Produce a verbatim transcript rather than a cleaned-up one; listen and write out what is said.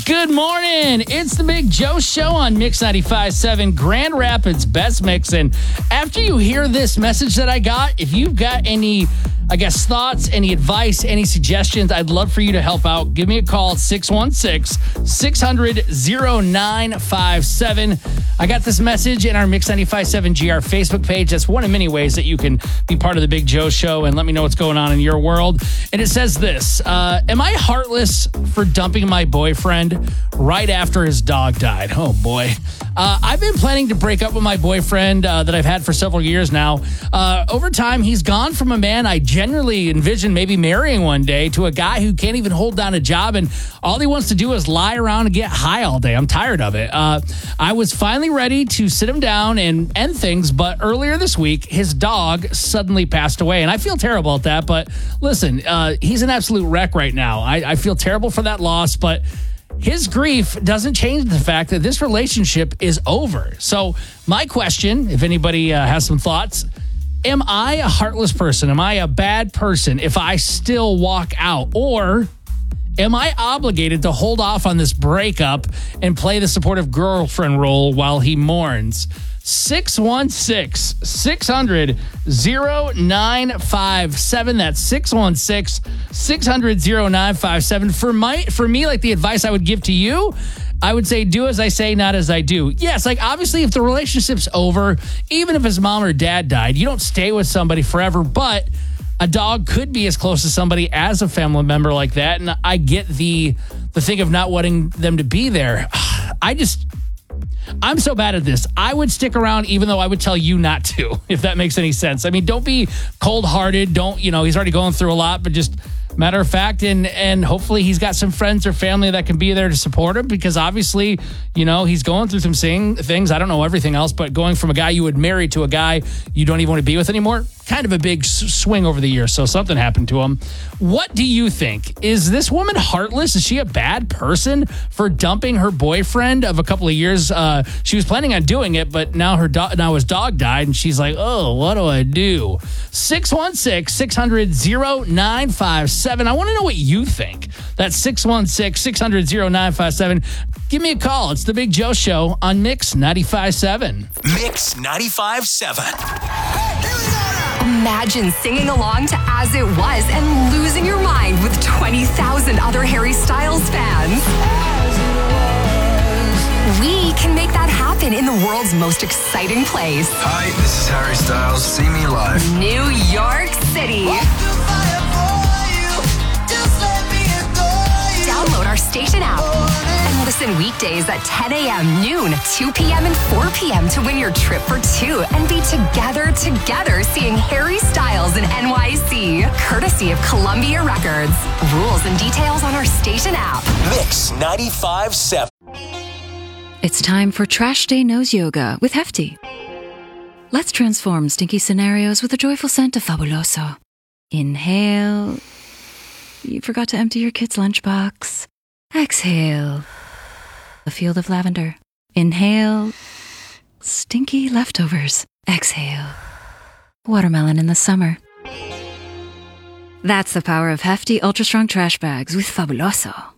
Good morning. It's the Big Joe Show on Mix ninety-five point seven, Grand Rapids Best Mix. And after you hear this message that I got, if you've got any, I guess, thoughts, any advice, any suggestions, I'd love for you to help out. Give me a call at six one six, six hundred, oh nine five seven. I got this message in our Mix ninety-five point seven G R Facebook page. That's one of many ways that you can be part of the Big Joe Show and let me know what's going on in your world. And it says this, uh, am I heartless for dumping my boyfriend right after his dog died? Oh, boy. Uh, I've been planning to break up with my boyfriend uh, that I've had for several years now. Uh, over time, he's gone from a man I genuinely envisioned maybe marrying one day to a guy who can't even hold down a job, and all he wants to do is lie around and get high all day. I'm tired of it. Uh, I was finally ready to sit him down and end things, but earlier this week, his dog suddenly passed away, and I feel terrible at that, but listen, uh, he's an absolute wreck right now. I, I feel terrible for that loss, but his grief doesn't change the fact that this relationship is over. So my question, if anybody uh, has some thoughts, am I a heartless person? Am I a bad person if I still walk out? Or am I obligated to hold off on this breakup and play the supportive girlfriend role while he mourns? six one six, six hundred, oh nine five seven. That's six one six, six hundred, oh nine five seven. For my, for me, like the advice I would give to you, I would say, do as I say, not as I do. Yes, like obviously if the relationship's over, even if his mom or dad died, you don't stay with somebody forever, but a dog could be as close to somebody as a family member like that. And I get the, the thing of not wanting them to be there. I just... I'm so bad at this. I would stick around even though I would tell you not to, if that makes any sense. I mean, don't be cold-hearted. Don't, you know, he's already going through a lot, but just matter of fact, and and hopefully he's got some friends or family that can be there to support him, because obviously, you know, he's going through some sing- things. I don't know everything else, but going from a guy you would marry to a guy you don't even want to be with anymore, kind of a big s- swing over the years. So something happened to him. What do you think? Is this woman heartless? Is she a bad person for dumping her boyfriend of a couple of years? Uh, she was planning on doing it, but now her do- now his dog died, and she's like, oh, what do I do? six one six, six hundred, oh nine five seven. I want to know what you think. That's six one six, six hundred, oh nine five seven. Give me a call. It's the Big Joe Show on Mix ninety-five point seven. Mix ninety-five point seven. Imagine singing along to As It Was and losing your mind with twenty thousand other Harry Styles fans. We can make that happen in the world's most exciting place. Hi, this is Harry Styles. See me live. New York City. Download our station app and listen weekdays at ten a.m., noon, two p.m., and four p.m. to win your trip for two and be together, together seeing Harry Styles in N Y C. Courtesy of Columbia Records. Rules and details on our station app. Mix ninety-five point seven. It's time for Trash Day Nose Yoga with Hefty. Let's transform stinky scenarios with a joyful scent of Fabuloso. Inhale. You forgot to empty your kid's lunchbox. Exhale. A field of lavender. Inhale. Stinky leftovers. Exhale. Watermelon in the summer. That's the power of Hefty Ultra Strong Trash Bags with Fabuloso.